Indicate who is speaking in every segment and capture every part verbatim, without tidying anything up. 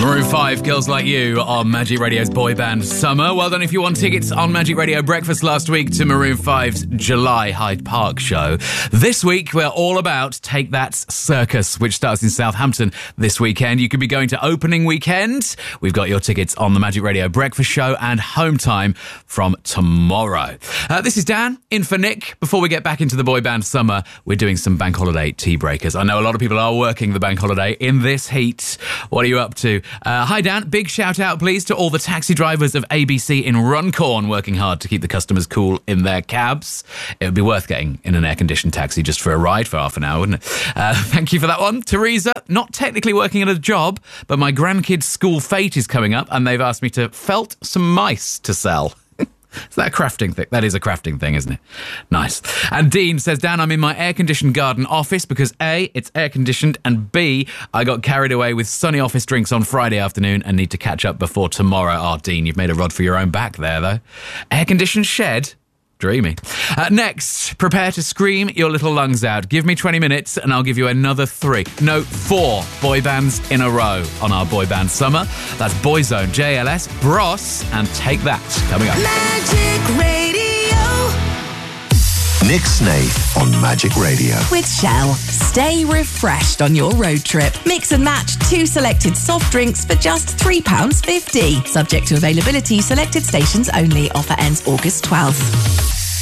Speaker 1: Maroon five, Girls Like You on Magic Radio's boy band Summer. Well done if you won tickets on Magic Radio Breakfast last week to Maroon five's July Hyde Park show. This week, we're all about Take That Circus, which starts in Southampton this weekend. You could be going to opening weekend. We've got your tickets on the Magic Radio Breakfast show and home time from tomorrow. Uh, this is Dan, in for Nick. Before we get back into the boy band Summer, we're doing some bank holiday tea breakers. I know a lot of people are working the bank holiday in this heat. What are you up to? Uh, hi, Dan. Big shout out, please, to all the taxi drivers of A B C in Runcorn working hard to keep the customers cool in their cabs. It would be worth getting in an air-conditioned taxi just for a ride for half an hour, wouldn't it? Uh, thank you for that one. Teresa, not technically working at a job, but my grandkids' school fete is coming up and they've asked me to felt some mice to sell. Is that a crafting thing? That is a crafting thing, isn't it? Nice. And Dean says, Dan, I'm in my air-conditioned garden office because A, it's air-conditioned, and B, I got carried away with sunny office drinks on Friday afternoon and need to catch up before tomorrow. Oh, Dean, you've made a rod for your own back there, though. Air-conditioned shed? Dreamy. Uh, next, prepare to scream your little lungs out. Give me twenty minutes and I'll give you another three, no, four boy bands in a row on our boy band Summer. That's Boyzone, J L S, Bros, and Take That coming up.
Speaker 2: Magic Radio.
Speaker 3: Nick Snaith on Magic Radio.
Speaker 2: With Shell. Stay refreshed on your road trip. Mix and match two selected soft drinks for just three pounds fifty. Subject to availability, selected stations only. Offer ends August twelfth.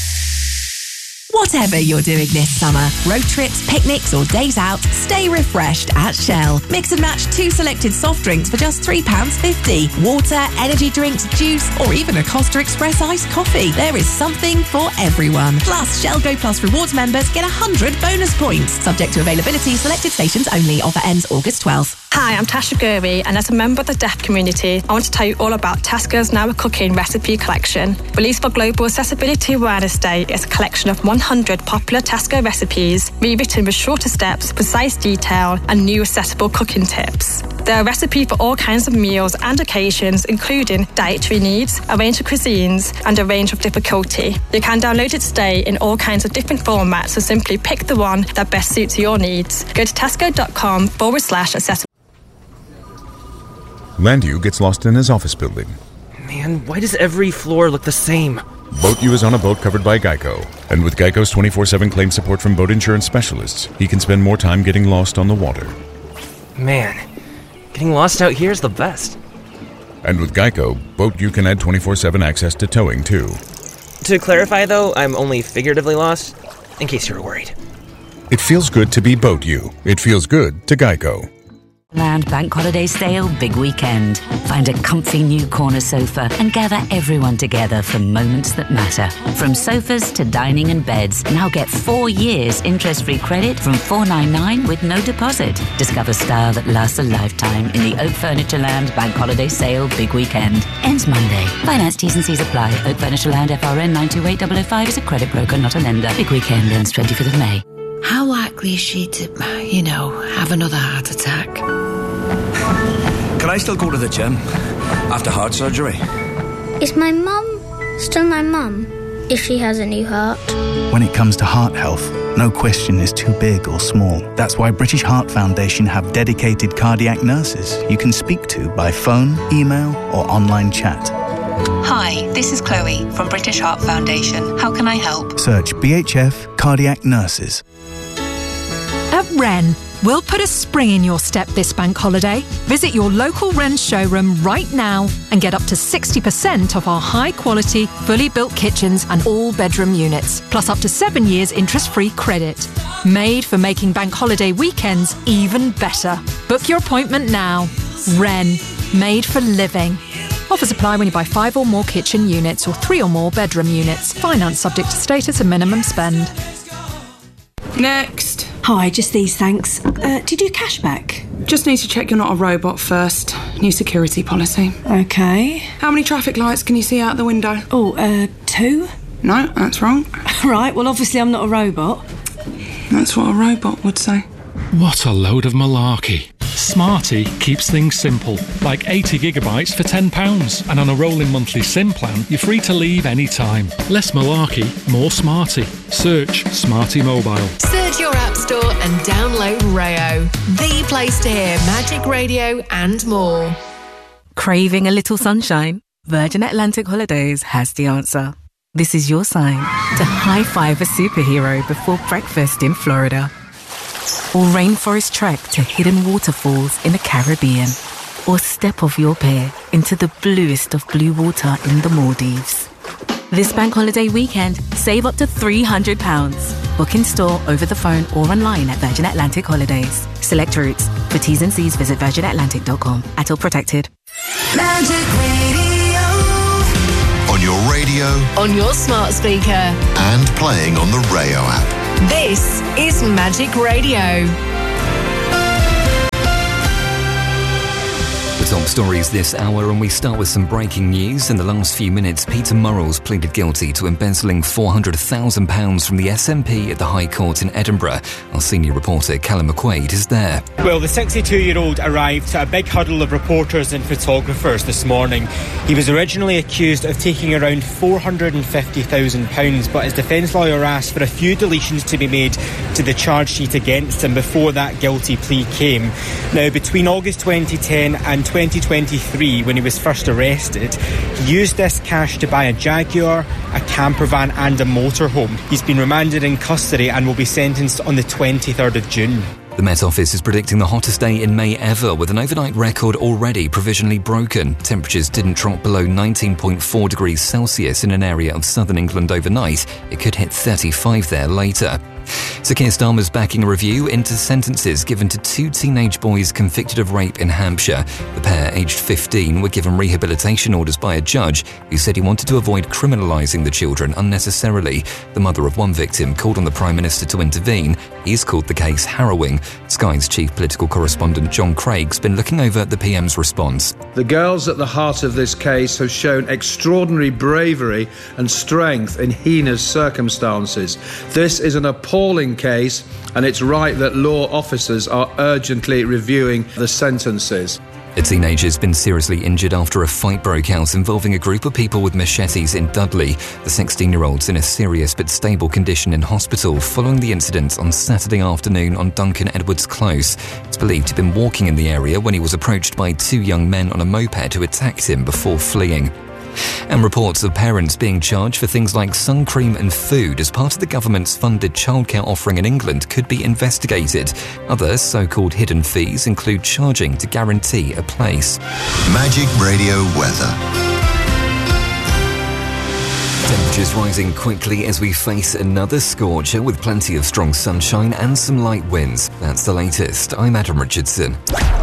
Speaker 2: Whatever you're doing this summer, road trips, picnics or days out, stay refreshed at Shell. Mix and match two selected soft drinks for just three pounds fifty. Water, energy drinks, juice or even a Costa Express iced coffee. There is something for everyone. Plus, Shell Go Plus Rewards members get one hundred bonus points. Subject to availability, selected stations only. Offer ends August twelfth.
Speaker 4: Hi, I'm Tasha Gurry, and as a member of the deaf community, I want to tell you all about Tasca's Now a Cooking recipe collection. Released for Global Accessibility Awareness Day, it's a collection of one hundred popular Tasca recipes, rewritten with shorter steps, precise detail, and new accessible cooking tips. There are recipes for all kinds of meals and occasions, including dietary needs, a range of cuisines, and a range of difficulty. You can download it today in all kinds of different formats, so simply pick the one that best suits your needs. Go to tasco.com forward slash accessible.
Speaker 5: Landu gets lost in his office building.
Speaker 6: Man, why does every floor look the same?
Speaker 5: BoatU is on a boat covered by Geico. And with Geico's twenty-four seven claim support from boat insurance specialists, he can spend more time getting lost on the water.
Speaker 6: Man, getting lost out here is the best.
Speaker 5: And with Geico, BoatU can add twenty-four seven access to towing, too.
Speaker 6: To clarify, though, I'm only figuratively lost, in case you were worried.
Speaker 5: It feels good to be BoatU. It feels good to Geico.
Speaker 7: Land Bank Holiday Sale Big Weekend. Find a comfy new corner sofa and gather everyone together for moments that matter. From sofas to dining and beds, now get four years interest-free credit from four ninety-nine with no deposit. Discover style that lasts a lifetime in the Oak Furniture Land Bank Holiday Sale Big Weekend. Ends Monday. Finance T's and C's apply. Oak Furniture Land F R N nine two eight zero zero five is a credit broker, not a lender. Big Weekend ends twenty-fifth of May.
Speaker 8: How likely is she to, you know, have another heart attack?
Speaker 9: Can I still go to the gym after heart surgery?
Speaker 10: Is my mum still my mum if she has a new heart?
Speaker 11: When it comes to heart health, no question is too big or small. That's why British Heart Foundation have dedicated cardiac nurses you can speak to by phone, email or online chat.
Speaker 12: Hi, this is Chloe from British Heart Foundation. How can I help?
Speaker 11: Search B H F Cardiac Nurses.
Speaker 13: At Wren, we'll put a spring in your step this bank holiday. Visit your local Wren showroom right now and get up to sixty percent off our high-quality, fully built kitchens and all-bedroom units, plus up to seven years interest-free credit. Made for making bank holiday weekends even better. Book your appointment now. Wren, made for living. Offers apply when you buy five or more kitchen units or three or more bedroom units. Finance subject to status and minimum spend.
Speaker 14: Next.
Speaker 15: Hi, just these, thanks. Uh, do you do cashback?
Speaker 14: Just need to check you're not a robot first. New security policy.
Speaker 15: Okay.
Speaker 14: How many traffic lights can you see out the window?
Speaker 15: Oh, uh, two?
Speaker 14: No, that's wrong.
Speaker 15: Right, well, obviously I'm not a robot.
Speaker 14: That's what a robot would say.
Speaker 16: What a load of malarkey. Smarty keeps things simple, like eighty gigabytes for ten pounds, and on a rolling monthly SIM plan, you're free to leave any time. Less malarkey, more smarty. Search Smarty Mobile.
Speaker 17: Search your app store and download Rayo, the place to hear Magic Radio and more.
Speaker 2: Craving a little sunshine? Virgin Atlantic Holidays has the answer. This is your sign to high-five a superhero before breakfast in Florida. Or rainforest trek to hidden waterfalls in the Caribbean. Or step off your pier into the bluest of blue water in the Maldives. This bank holiday weekend, save up to three hundred pounds. Book in store, over the phone or online at Virgin Atlantic Holidays. Select routes. For T's and C's, visit virgin atlantic dot com. A T L protected.
Speaker 3: Magic Radio. On your radio.
Speaker 17: On your smart speaker.
Speaker 3: And playing on the Rayo app.
Speaker 17: This is Magic Radio.
Speaker 18: The top stories this hour, and we start with some breaking news. In the last few minutes, Peter Murrells pleaded guilty to embezzling four hundred thousand pounds from the S N P at the High Court in Edinburgh. Our senior reporter Callum McQuaid is there.
Speaker 19: Well, the sixty-two-year-old arrived to a big huddle of reporters and photographers this morning. He was originally accused of taking around four hundred fifty thousand pounds, but his defence lawyer asked for a few deletions to be made to the charge sheet against him before that guilty plea came. Now, between August twenty ten and twenty twenty-three, when he was first arrested, he used this cash to buy a Jaguar, a camper van and a motorhome. He's been remanded in custody and will be sentenced on the twenty-third of June.
Speaker 18: The Met Office is predicting the hottest day in May ever, with an overnight record already provisionally broken. Temperatures didn't drop below nineteen point four degrees Celsius in an area of southern England overnight. It could hit thirty-five there later. Sir Keir Starmer's backing a review into sentences given to two teenage boys convicted of rape in Hampshire. The pair, aged fifteen, were given rehabilitation orders by a judge who said he wanted to avoid criminalising the children unnecessarily. The mother of one victim called on the Prime Minister to intervene. He's called the case harrowing. Sky's chief political correspondent John Craig's been looking over the P M's response.
Speaker 20: The girls at the heart of this case have shown extraordinary bravery and strength in heinous circumstances. This is an appalling case, and it's right that law officers are urgently reviewing the sentences.
Speaker 18: A teenager's been seriously injured after a fight broke out involving a group of people with machetes in Dudley. The sixteen-year-old's in a serious but stable condition in hospital following the incident on Saturday afternoon on Duncan Edwards Close. It's believed he'd been walking in the area when he was approached by two young men on a moped who attacked him before fleeing. And reports of parents being charged for things like sun cream and food as part of the government's funded childcare offering in England could be investigated. Other so-called hidden fees include charging to guarantee a place.
Speaker 3: Magic Radio weather.
Speaker 18: Temperatures rising quickly as we face another scorcher with plenty of strong sunshine and some light winds. That's the latest. I'm Adam Richardson.